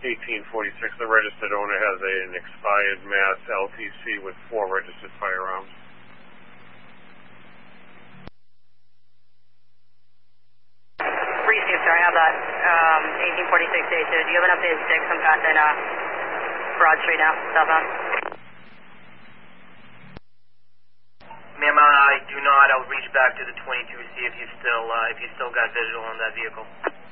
1846. The registered owner has an expired Mass LTC with 4 registered firearms. Received, sir. I have that. 1846 day 2. Do you have an updated stick? I'm passing Broad Street now, southbound. Ma'am, I do not. I'll reach back to the 22, see if you still got visual on that vehicle.